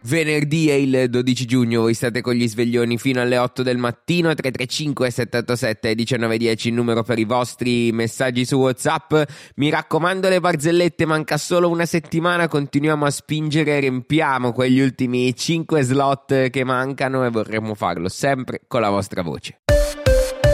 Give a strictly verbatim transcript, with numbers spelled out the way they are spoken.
Venerdì è il dodici giugno, voi state con gli sveglioni fino alle otto del mattino. Tre tre cinque sette otto sette uno nove uno zero il numero per i vostri messaggi su WhatsApp. Mi raccomando, le barzellette, manca solo una settimana, continuiamo a spingere, riempiamo quegli ultimi cinque slot che mancano e vorremmo farlo sempre con la vostra voce.